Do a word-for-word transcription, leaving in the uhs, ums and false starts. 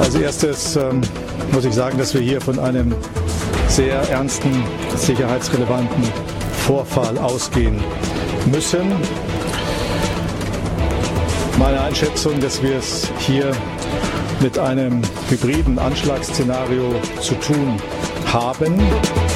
Als erstes ähm, muss ich sagen, dass wir hier von einem sehr ernsten, sicherheitsrelevanten Vorfall ausgehen müssen. Meine Einschätzung, dass wir es hier mit einem hybriden Anschlagsszenario zu tun haben.